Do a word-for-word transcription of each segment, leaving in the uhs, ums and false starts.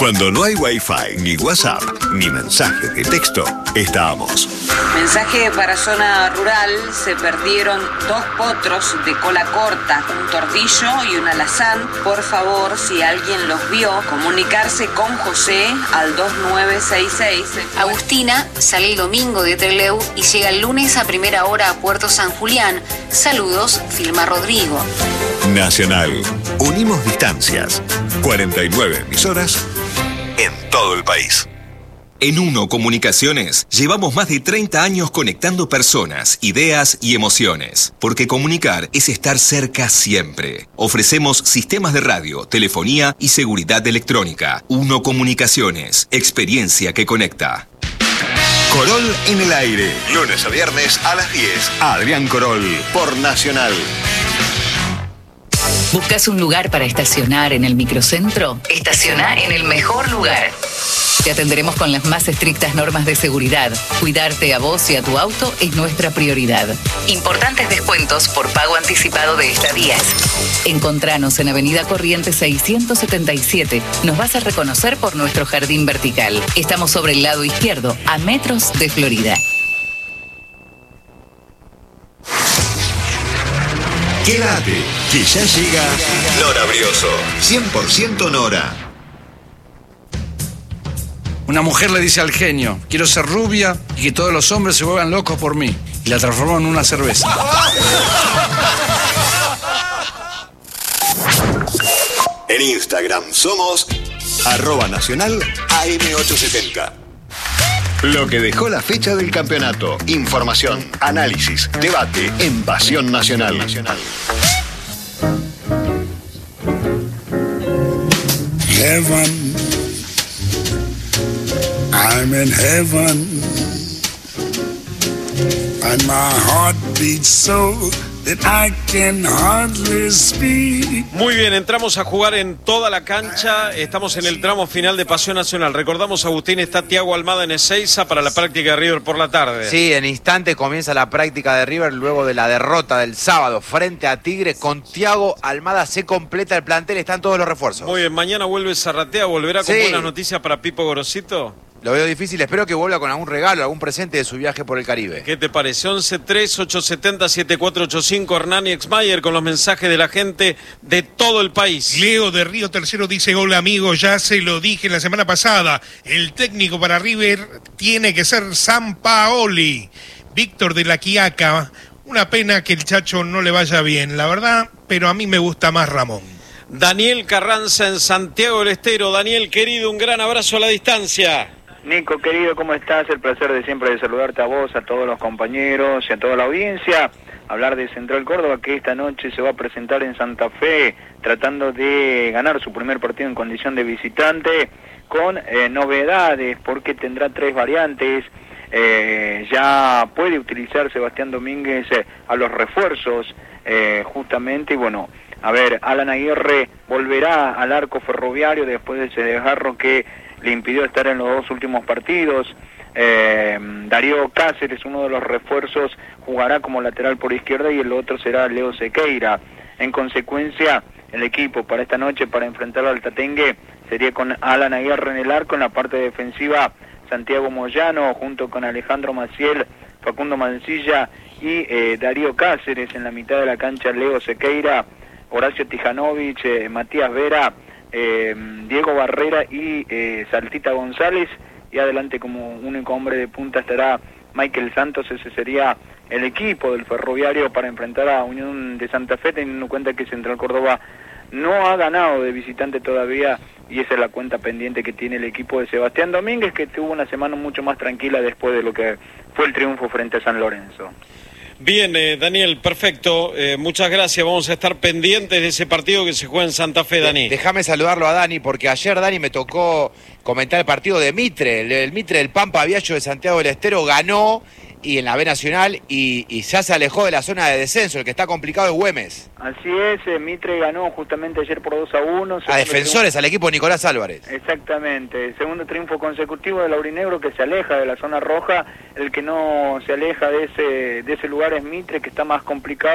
Cuando no hay Wi-Fi, ni WhatsApp, ni mensaje de texto, estábamos. Mensaje para zona rural: se perdieron dos potros de cola corta, un tordillo y un alazán. Por favor, si alguien los vio, comunicarse con José al dos nueve seis seis. Agustina sale el domingo de Trelew y llega el lunes a primera hora a Puerto San Julián. Saludos, Filma Rodrigo. Nacional. Unimos distancias. cuarenta y nueve emisoras en todo el país. En Uno Comunicaciones llevamos más de treinta años conectando personas, ideas y emociones. Porque comunicar es estar cerca siempre. Ofrecemos sistemas de radio, telefonía y seguridad electrónica. Uno Comunicaciones. Experiencia que conecta. Corol en el aire. Lunes a viernes a las diez. Adrián Corol por Nacional. ¿Buscas un lugar para estacionar en el microcentro? Estaciona en el mejor lugar. Te atenderemos con las más estrictas normas de seguridad. Cuidarte a vos y a tu auto es nuestra prioridad. Importantes descuentos por pago anticipado de estadías. Encontranos en Avenida Corrientes seiscientos setenta y siete. Nos vas a reconocer por nuestro jardín vertical. Estamos sobre el lado izquierdo, a metros de Florida. Quédate, que ya llega Nora Brioso. cien por ciento Nora. Una mujer le dice al genio: quiero ser rubia y que todos los hombres se vuelvan locos por mí. Y la transformó en una cerveza. En Instagram somos arroba nacional A M ochocientos setenta. Lo que dejó la fecha del campeonato. Información, análisis, debate en Pasión Nacional. Heaven, I'm in heaven, and my heart beats so that I can hardly speak. Muy bien, entramos a jugar en toda la cancha. Estamos en el tramo final de Pasión Nacional. Recordamos, Agustín, está Tiago Almada en Ezeiza para la práctica de River por la tarde. Sí, en instantes comienza la práctica de River luego de la derrota del sábado frente a Tigre. Con Tiago Almada se completa el plantel, están todos los refuerzos. Muy bien, mañana vuelve Zarratea, ¿volverá con Sí. buenas noticias para Pipo Gorosito? Lo veo difícil, espero que vuelva con algún regalo, algún presente de su viaje por el Caribe. ¿Qué te parece? once tres ocho siete cero siete cuatro ocho cinco, Hernán y Exmayer con los mensajes de la gente de todo el país. Leo de Río Tercero dice: hola amigo, ya se lo dije la semana pasada, el técnico para River tiene que ser Sampaoli. Víctor de la Quiaca: una pena que el Chacho no le vaya bien, la verdad, pero a mí me gusta más Ramón. Daniel Carranza en Santiago del Estero. Daniel, querido, un gran abrazo a la distancia. Nico, querido, ¿cómo estás? El placer de siempre de saludarte a vos, a todos los compañeros y a toda la audiencia. Hablar de Central Córdoba, que esta noche se va a presentar en Santa Fe, tratando de ganar su primer partido en condición de visitante, con eh, novedades, porque tendrá tres variantes. Eh, ya puede utilizar Sebastián Domínguez eh, a los refuerzos, eh, justamente, y bueno, a ver, Alan Aguirre volverá al arco ferroviario después de ese desgarro que le impidió estar en los dos últimos partidos. Eh, Darío Cáceres, uno de los refuerzos, jugará como lateral por izquierda y el otro será Leo Sequeira. En consecuencia, el equipo para esta noche, para enfrentar al Tatengue, sería con Alan Aguirre en el arco. En la parte defensiva, Santiago Moyano junto con Alejandro Maciel, Facundo Mancilla y eh, Darío Cáceres. En la mitad de la cancha, Leo Sequeira, Horacio Tijanovic, eh, Matías Vera, eh, Diego Barrera y eh, Saltita González, y adelante como único hombre de punta estará Michael Santos. Ese sería el equipo del Ferroviario para enfrentar a Unión de Santa Fe, teniendo en cuenta que Central Córdoba no ha ganado de visitante todavía, y esa es la cuenta pendiente que tiene el equipo de Sebastián Domínguez, que tuvo una semana mucho más tranquila después de lo que fue el triunfo frente a San Lorenzo. Bien, eh, Daniel, perfecto. Eh, muchas gracias. Vamos a estar pendientes de ese partido que se juega en Santa Fe, Dani. Déjame saludarlo a Dani, porque ayer, Dani, me tocó comentar el partido de Mitre. El, el Mitre del Pampa Viallo de Santiago del Estero ganó y en la B Nacional y, y ya se alejó de la zona de descenso. El que está complicado es Güemes. Así es, eh, Mitre ganó justamente ayer por dos a uno. A Defensores, triunfo, al equipo de Nicolás Álvarez. Exactamente, segundo triunfo consecutivo del aurinegro, que se aleja de la zona roja. El que no se aleja de ese, de ese lugar es Mitre, que está más complicado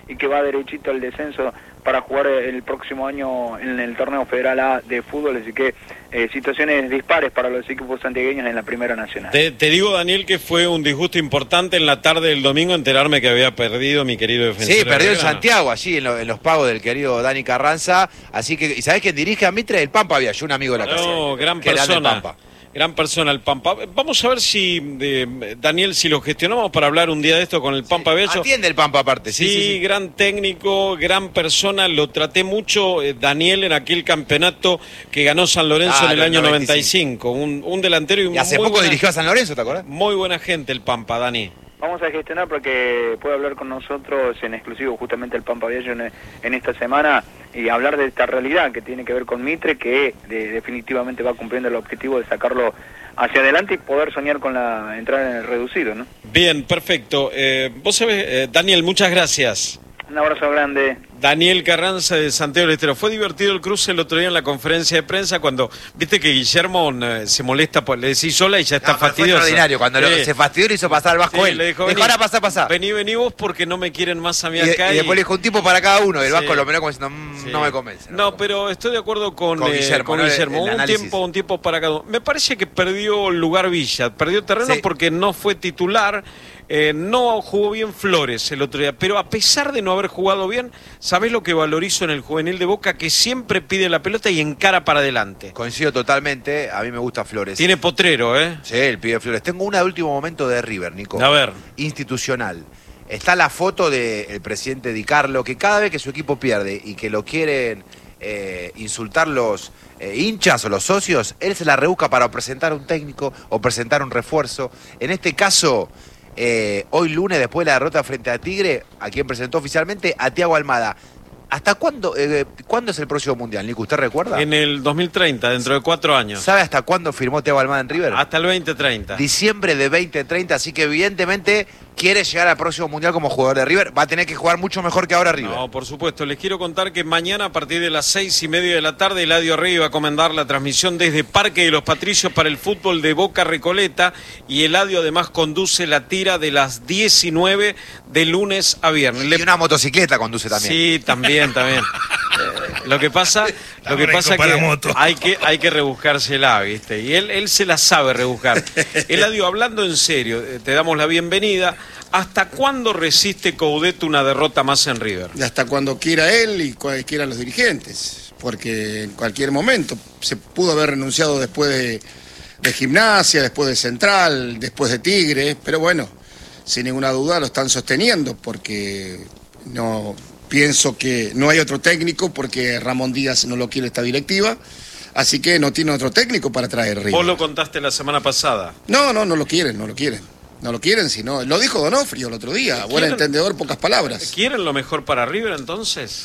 y que va derechito al descenso para jugar el próximo año en el torneo federal A de fútbol, así que eh, situaciones dispares para los equipos santiagueños en la Primera Nacional. Te, te digo, Daniel, que fue un disgusto importante en la tarde del domingo enterarme que había perdido mi querido defensor. Sí, perdió en Santiago, allí en, lo, en los pagos del querido Dani Carranza, así que, ¿y sabés quién dirige a Mitre? El Pampa Viallo, un amigo de la casa. No, gran persona. Gran persona el Pampa. Vamos a ver si, eh, Daniel, si lo gestionamos para hablar un día de esto con el Pampa sí, Bello. Atiende el Pampa aparte. Sí, sí, sí, sí. Gran técnico, gran persona. Lo traté mucho, eh, Daniel, en aquel campeonato que ganó San Lorenzo ah, en el año noventa y cinco. Un, un delantero y, y hace muy poco buena, dirigió a San Lorenzo, ¿te acuerdas? Muy buena gente el Pampa, Dani. Vamos a gestionar porque puede hablar con nosotros en exclusivo justamente el Pampa Viallo en, en esta semana y hablar de esta realidad que tiene que ver con Mitre, que de, definitivamente va cumpliendo el objetivo de sacarlo hacia adelante y poder soñar con la entrada en el reducido, ¿no? Bien, perfecto. Eh, vos sabés, eh, Daniel, muchas gracias. Un abrazo grande. Daniel Carranza de Santiago del Estero. Fue divertido el cruce el otro día en la conferencia de prensa cuando, viste que Guillermo eh, se molesta, pues le decís sola y ya está no, fastidioso. Fue extraordinario, cuando eh, lo, se fastidió y hizo pasar al Vasco sí, él. Le dijo, dijo ahora pasá, pasá. Vení, vení vos porque no me quieren más a mí y, acá. Y, y después le dijo un tipo para cada uno, y el sí. Vasco lo miró como diciendo, mmm, sí. no me convence. No, no me pero convence. estoy de acuerdo con, con eh, Guillermo. Con ¿no? Guillermo. El, el un tiempo, un tiempo para cada uno. Me parece que perdió el lugar Villa, perdió terreno sí. porque no fue titular. Eh, no jugó bien Flores el otro día, pero a pesar de no haber jugado bien, ¿sabés lo que valorizo en el juvenil de Boca? Que siempre pide la pelota y encara para adelante. Coincido totalmente, a mí me gusta Flores. Tiene potrero, ¿eh? Sí, el pibe Flores. Tengo una de último momento de River, Nico. A ver. Institucional. Está la foto del presidente Di Carlo, que cada vez que su equipo pierde y que lo quieren eh, insultar los eh, hinchas o los socios, él se la rebusca para presentar un técnico o presentar un refuerzo. En este caso... Eh, hoy lunes, después de la derrota frente a Tigre, a quien presentó oficialmente a Thiago Almada. ¿Hasta cuándo, eh, cuándo es el próximo Mundial, Nico? ¿Usted recuerda? En el dos mil treinta, dentro de cuatro años. ¿Sabe hasta cuándo firmó Thiago Almada en River? Hasta el veinte treinta. Diciembre de veinte treinta, así que evidentemente quiere llegar al próximo Mundial como jugador de River. Va a tener que jugar mucho mejor que ahora River. No, por supuesto. Les quiero contar que mañana a partir de las seis y media de la tarde Eladio Rey va a comandar la transmisión desde Parque de los Patricios para el fútbol de Boca Recoleta y Eladio además conduce la tira de las diecinueve de lunes a viernes. Y Le... una motocicleta conduce también. Sí, también, también. Eh, lo que pasa, lo que pasa que hay que hay que rebuscársela, ¿viste? Y él él se la sabe rebuscar. Eladio, hablando en serio, te damos la bienvenida. ¿Hasta cuándo resiste Coudet una derrota más en River? Y hasta cuando quiera él y cualquiera los dirigentes, porque en cualquier momento se pudo haber renunciado después de, de Gimnasia, después de Central, después de Tigre, pero bueno, sin ninguna duda lo están sosteniendo porque no pienso que no hay otro técnico porque Ramón Díaz no lo quiere esta directiva. Así que no tiene otro técnico para traer River. Vos lo contaste la semana pasada. No, no, no lo quieren, no lo quieren. No lo quieren, sino lo dijo Donofrio el otro día. Buen entendedor, pocas palabras. ¿Quieren lo mejor para River entonces?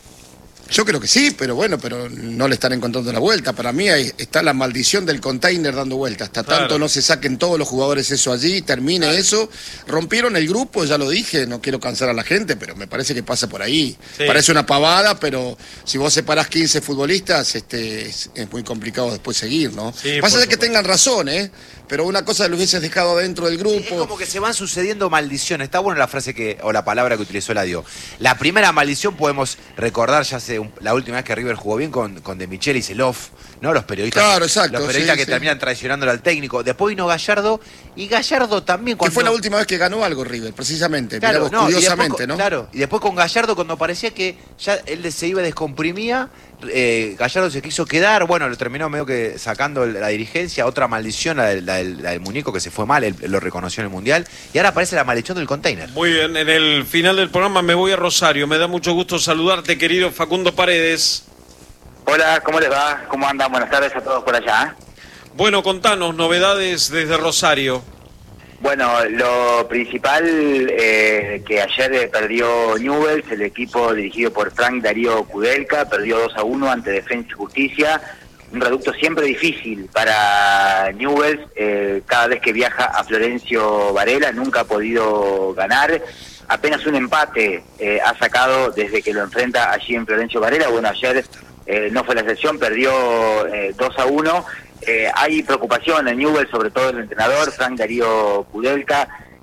Yo creo que sí, pero bueno, pero no le están encontrando la vuelta. Para mí ahí está la maldición del container dando vuelta. Hasta claro. tanto no se saquen todos los jugadores eso allí, termine claro. eso. Rompieron el grupo, ya lo dije, no quiero cansar a la gente, pero me parece que pasa por ahí. Sí. Parece una pavada, pero si vos separás quince futbolistas, este, es, es muy complicado después seguir, ¿no? Sí, pasa de que tengan razón, ¿eh? Pero una cosa lo hubieses dejado dentro del grupo. Es como que se van sucediendo maldiciones. Está buena la frase que, o la palabra que utilizó Eladio. La primera maldición podemos recordar ya hace un, la última vez que River jugó bien con, con De Micheli y Seloff, ¿no? Los periodistas, claro, exacto, los periodistas sí, que sí. terminan traicionándole al técnico. Después vino Gallardo y Gallardo también. Cuando... Que fue la última vez que ganó algo River, precisamente. Claro, vos, no, curiosamente, y después, ¿no? Claro, y después con Gallardo cuando parecía que ya él se iba descomprimía, eh, Gallardo se quiso quedar, bueno, lo terminó medio que sacando la dirigencia, otra maldición, la del, la del, la del muñeco que se fue mal, él lo reconoció en el Mundial, y ahora aparece la maldición del container. Muy bien, en el final del programa me voy a Rosario, me da mucho gusto saludarte, querido Facundo Paredes. Hola, ¿cómo les va? ¿Cómo andan? Buenas tardes a todos por allá. Bueno, contanos, novedades desde Rosario. Bueno, lo principal, eh, que ayer perdió Newell's, el equipo dirigido por Frank Darío Kudelka, perdió dos a uno ante Defensa y Justicia. Un reducto siempre difícil para Newell's, eh, cada vez que viaja a Florencio Varela, nunca ha podido ganar. Apenas un empate eh, ha sacado desde que lo enfrenta allí en Florencio Varela. Bueno, ayer eh, no fue la excepción, perdió eh, dos a uno. Eh, hay preocupación en Newell's, sobre todo el entrenador, Frank Darío Kudelka,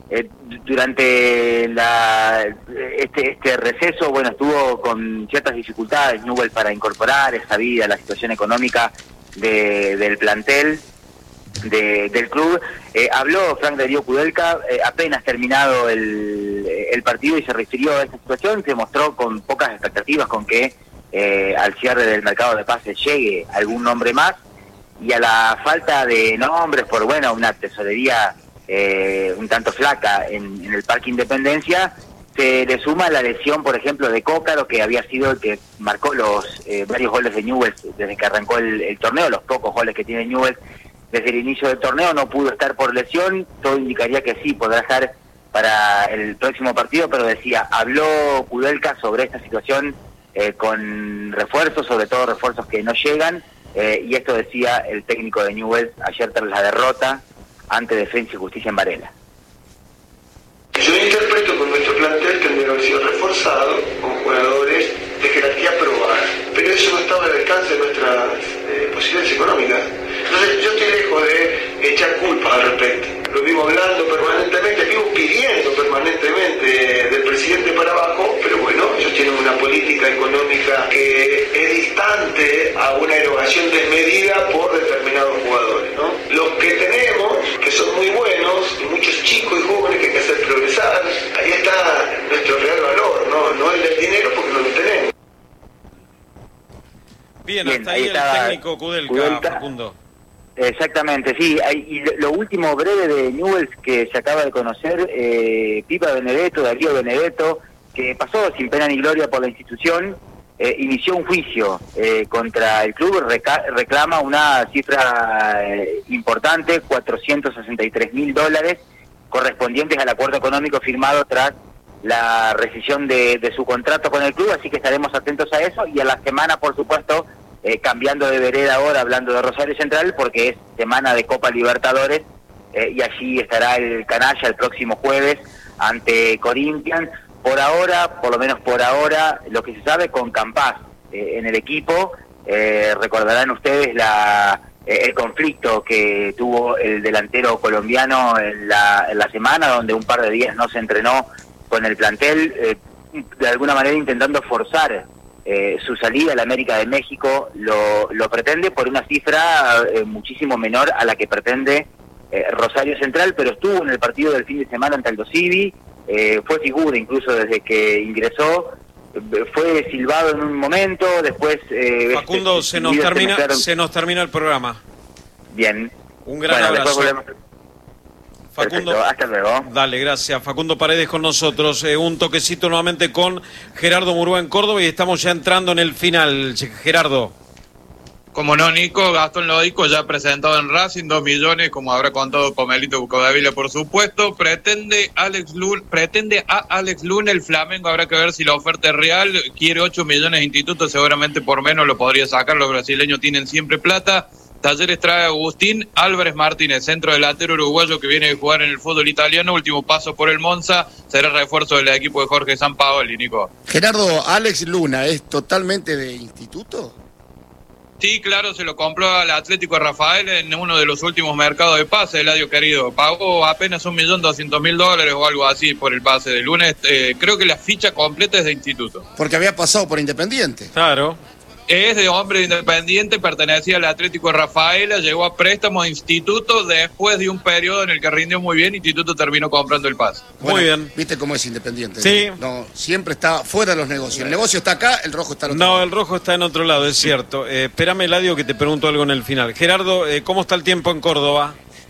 Eh, durante la, este, este receso, bueno, estuvo con ciertas dificultades Newell's para incorporar esa vida, la situación económica de, del plantel de, del club. Eh, habló Frank Darío Kudelka eh, apenas terminado el, el partido y se refirió a esta situación. Se mostró con pocas expectativas con que eh, al cierre del mercado de pases llegue algún nombre más, y a la falta de nombres por, bueno, una tesorería Eh, un tanto flaca en, en el Parque Independencia, se le suma la lesión, por ejemplo, de Cócaro, que había sido el que marcó los eh, varios goles de Newell's desde que arrancó el, el torneo, los pocos goles que tiene Newell's desde el inicio del torneo. No pudo estar por lesión, todo indicaría que sí, podrá estar para el próximo partido, pero decía, habló Kudelka sobre esta situación eh, con refuerzos, sobre todo refuerzos que no llegan, eh, y esto decía el técnico de Newell's ayer tras la derrota ante Defensa y Justicia en Varela. Yo interpreto que nuestro plantel tendría que haber sido reforzado con jugadores de jerarquía probada, pero eso no estaba al alcance de nuestras eh, posibilidades económicas. Entonces yo estoy lejos de echar culpas al respecto. Lo vivo hablando permanentemente, vivo pidiendo permanentemente del presidente para abajo, pero bueno, ellos tienen una política económica que es distante a una erogación desmedida por determinados jugadores, ¿no? Los que tenemos, que son muy buenos, y muchos chicos y jóvenes que hay que hacer progresar, ahí está nuestro real valor, no, no el del dinero porque no lo tenemos. Bien, Bien hasta ahí, ahí el técnico Kudelka, Kudelka, Facundo. Exactamente, sí. Y lo último breve de Newell's que se acaba de conocer, eh, Pipa Benedetto, Darío Benedetto, que pasó sin pena ni gloria por la institución, eh, inició un juicio eh, contra el club, reca- reclama una cifra eh, importante, cuatrocientos sesenta y tres mil dólares, correspondientes al acuerdo económico firmado tras la rescisión de, de su contrato con el club, así que estaremos atentos a eso, y a la semana, por supuesto, Eh, cambiando de vereda ahora, hablando de Rosario Central, porque es semana de Copa Libertadores, eh, y allí estará el canalla el próximo jueves ante Corinthians. Por ahora, por lo menos por ahora, lo que se sabe con Campás eh, en el equipo, eh, recordarán ustedes la eh, el conflicto que tuvo el delantero colombiano en la, en la semana, donde un par de días no se entrenó con el plantel, eh, de alguna manera intentando forzar Eh, su salida a la América de México. Lo, lo pretende por una cifra eh, muchísimo menor a la que pretende eh, Rosario Central, pero estuvo en el partido del fin de semana ante Aldo Civi, eh, fue figura incluso desde que ingresó, eh, fue silbado en un momento, después... Eh, Facundo, este, se, nos termina, se, se nos termina el programa. Bien. Un gran bueno, abrazo. Facundo, perfecto, hasta luego. Dale, gracias. Facundo Paredes con nosotros. Eh, un toquecito nuevamente con Gerardo Murúa en Córdoba y estamos ya entrando en el final. Gerardo. Como no, Nico, Gastón Lodico ya presentado en Racing, dos millones, como habrá contado Comelito Bucodavila, por supuesto. Pretende Alex Luna, pretende a Alex Luna el Flamengo, habrá que ver si la oferta es real. Quiere ocho millones de Instituto, seguramente por menos lo podría sacar. Los brasileños tienen siempre plata. Talleres trae a Agustín Álvarez Martínez, centro delantero uruguayo que viene de jugar en el fútbol italiano, último paso por el Monza, será refuerzo del equipo de Jorge Sampaoli, Nico. Gerardo, Alex Luna, ¿es totalmente de Instituto? Sí, claro, se lo compró al Atlético Rafael en uno de los últimos mercados de pase, Eladio querido. Pagó apenas un millón doscientos mil dólares o algo así por el pase de Luna. Eh, creo que la ficha completa es de Instituto. Porque había pasado por Independiente. Claro. Es de hombre independiente, pertenecía al Atlético Rafaela, llegó a préstamo a Instituto después de un periodo en el que rindió muy bien. Instituto terminó comprando el pase. Bueno, muy bien. ¿Viste cómo es Independiente? Sí. No, siempre está fuera de los negocios. El negocio está acá, el rojo está en otro no, lado. No, el rojo está en otro lado, es cierto. Eh, espérame, Eladio, que te pregunto algo en el final. Gerardo, eh, ¿cómo está el tiempo en Córdoba?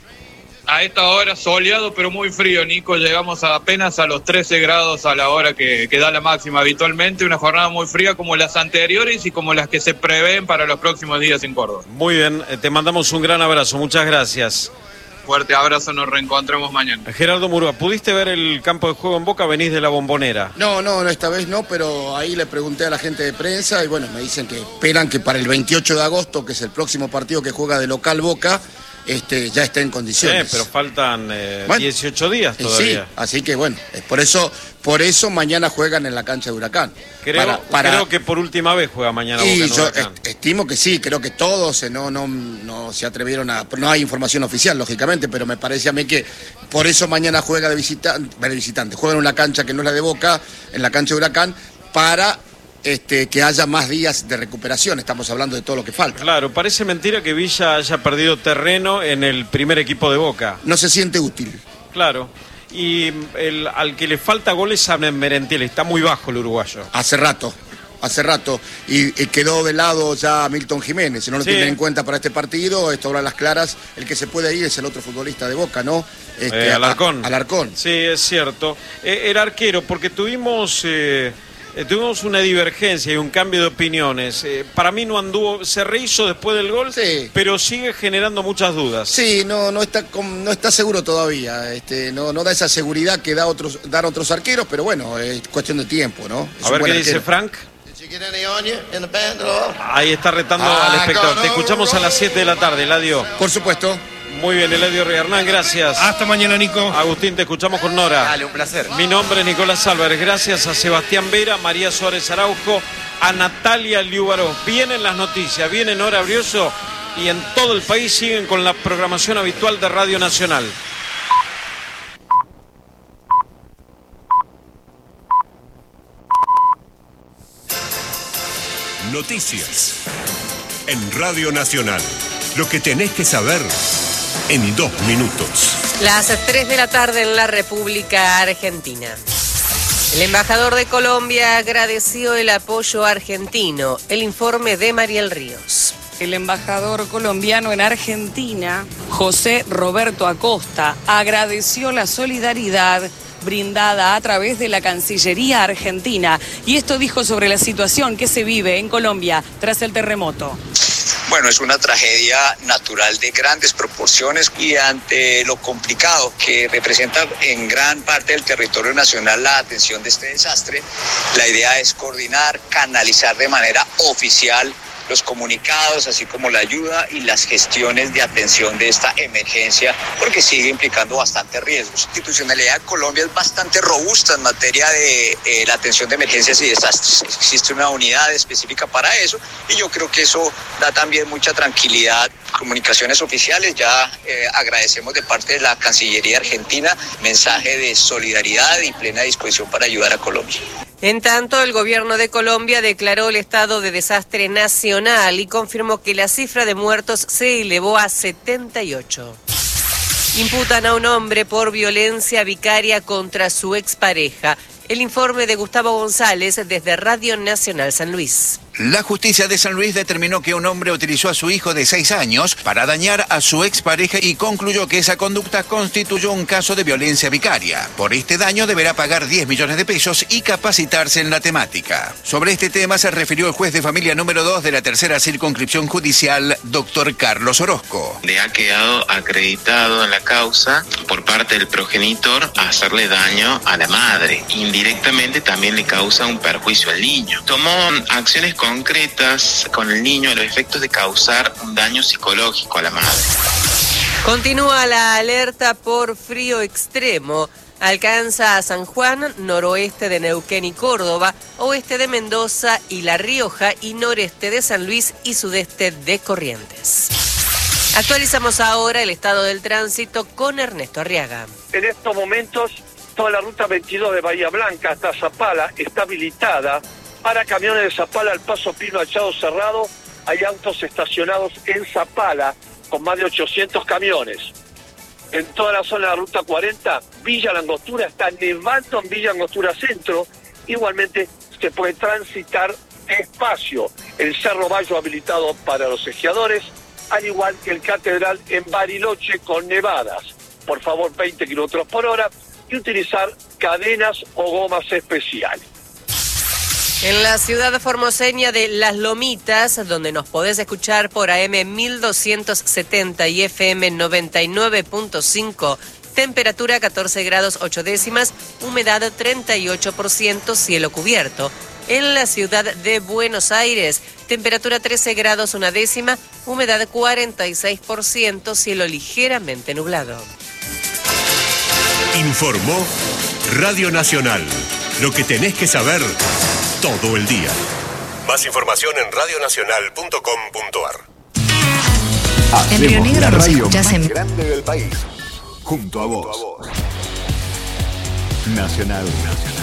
A esta hora soleado pero muy frío, Nico, llegamos a apenas a los trece grados a la hora que, que da la máxima habitualmente, una jornada muy fría como las anteriores y como las que se prevén para los próximos días en Córdoba. Muy bien, te mandamos un gran abrazo, muchas gracias. Fuerte abrazo, nos reencontramos mañana. Gerardo Murúa, ¿pudiste ver el campo de juego en Boca? Venís de la Bombonera. No, no, no, esta vez no, pero ahí le pregunté a la gente de prensa y bueno, me dicen que esperan que para el veintiocho de agosto, que es el próximo partido que juega de local Boca, este, ya esté en condiciones. Sí, pero faltan eh, bueno, dieciocho días todavía. Sí, así que bueno, por eso, por eso mañana juegan en la cancha de Huracán. Creo, para, para... creo que por última vez juega mañana Boca Y en yo Huracán. est- estimo que sí, creo que todos eh, no, no, no se atrevieron a... No hay información oficial, lógicamente, pero me parece a mí que por eso mañana juega de visitante, de visitante. Juega en una cancha que no es la de Boca, en la cancha de Huracán, para... Este, que haya más días de recuperación, estamos hablando de todo lo que falta. Claro, parece mentira que Villa haya perdido terreno en el primer equipo de Boca. No se siente útil. Claro, y el, al que le falta goles es a Merentiel, está muy bajo el uruguayo. Hace rato, hace rato, y, y quedó de lado ya Milton Jiménez, si no lo Sí. tienen en cuenta para este partido, esto ahora a las claras, el que se puede ir es el otro futbolista de Boca, ¿no? Este, Eh, Alarcón. a- Alarcón. Sí, es cierto. Eh, el arquero, porque tuvimos... Eh, Eh, tuvimos una divergencia y un cambio de opiniones. Eh, para mí no anduvo, se rehizo después del gol, Sí. pero sigue generando muchas dudas. Sí, no, no está com- no está seguro todavía, este, no, no da esa seguridad que da otros, dan otros arqueros, pero bueno, es cuestión de tiempo, ¿no? Es A un ver buen qué dice arquero. Frank. Ahí está retando al espectador. Te escuchamos a las siete de la tarde, Eladio. Por supuesto. Muy bien, Eladio Hernán, gracias. Hasta mañana, Nico. Agustín, te escuchamos con Nora. Dale, un placer. Mi nombre es Nicolás Álvarez. Gracias a Sebastián Vera, María Suárez Araujo, a Natalia Liubaró. Vienen las noticias, viene Nora Brioso y en todo el país siguen con la programación habitual de Radio Nacional. Noticias en Radio Nacional. Lo que tenés que saber en dos minutos. Las tres de la tarde en la República Argentina. El embajador de Colombia agradeció el apoyo argentino. El informe de Mariel Ríos. El embajador colombiano en Argentina, José Roberto Acosta, agradeció la solidaridad brindada a través de la Cancillería Argentina. Y esto dijo sobre la situación que se vive en Colombia tras el terremoto. Bueno, es una tragedia natural de grandes proporciones y ante lo complicado que representa en gran parte del territorio nacional la atención de este desastre, la idea es coordinar, canalizar de manera oficial los comunicados, así como la ayuda y las gestiones de atención de esta emergencia, porque sigue implicando bastantes riesgos. La institucionalidad de Colombia es bastante robusta en materia de eh, la atención de emergencias y desastres. Existe una unidad específica para eso y yo creo que eso da también mucha tranquilidad. Comunicaciones oficiales, ya eh, agradecemos de parte de la Cancillería Argentina mensaje de solidaridad y plena disposición para ayudar a Colombia. En tanto, el gobierno de Colombia declaró el estado de desastre nacional y confirmó que la cifra de muertos se elevó a setenta y ocho. Imputan a un hombre por violencia vicaria contra su expareja. El informe de Gustavo González desde Radio Nacional San Luis. La justicia de San Luis determinó que un hombre utilizó a su hijo de seis años para dañar a su expareja y concluyó que esa conducta constituyó un caso de violencia vicaria. Por este daño deberá pagar diez millones de pesos y capacitarse en la temática. Sobre este tema se refirió el juez de familia número dos de la tercera circunscripción judicial, doctor Carlos Orozco. Le ha quedado acreditado en la causa por parte del progenitor a hacerle daño a la madre. Indirectamente también le causa un perjuicio al niño. Tomó acciones concretas con el niño a los efectos de causar un daño psicológico a la madre. Continúa la alerta por frío extremo. Alcanza a San Juan, noroeste de Neuquén y Córdoba, oeste de Mendoza y La Rioja y noreste de San Luis y sudeste de Corrientes. Actualizamos ahora el estado del tránsito con Ernesto Arriaga. En estos momentos, toda la ruta veintidós de Bahía Blanca hasta Zapala está habilitada. Para camiones de Zapala al paso Pino Achado cerrado, hay autos estacionados en Zapala con más de ochocientos camiones. En toda la zona de la ruta cuarenta, Villa Langostura, está nevando en Villa Langostura Centro. Igualmente se puede transitar despacio. El Cerro Bayo habilitado para los esquiadores, al igual que el Catedral en Bariloche con nevadas. Por favor, veinte kilómetros por hora y utilizar cadenas o gomas especiales. En la ciudad formoseña de Las Lomitas, donde nos podés escuchar por A M mil doscientos setenta y F M noventa y nueve punto cinco, temperatura catorce grados ocho décimas, humedad treinta y ocho por ciento, cielo cubierto. En la ciudad de Buenos Aires, temperatura trece grados una décima, humedad cuarenta y seis por ciento, cielo ligeramente nublado. Informó Radio Nacional. Lo que tenés que saber todo el día. Más información en radio nacional punto com punto a r. En Río Negro la nos radio escuchás más en... grande del país. Junto a vos. Nacional. Nacional.